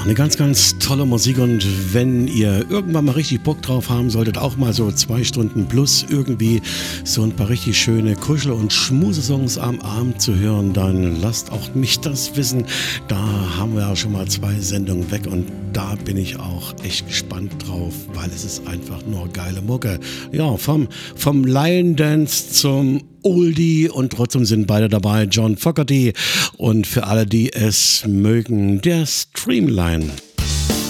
eine ganz, ganz tolle Musik, und wenn ihr irgendwann mal richtig Bock drauf haben solltet, auch mal so 2 Stunden plus irgendwie so ein paar richtig schöne Kuschel- und Schmusesongs am Abend zu hören, dann lasst auch mich das wissen. Da haben wir ja schon mal 2 Sendungen weg, und da bin ich auch echt gespannt drauf, weil es ist einfach nur geile Mucke. Ja, vom Lion Dance zum Oldie, und trotzdem sind beide dabei, John Fogerty und für alle, die es mögen, der Streamline.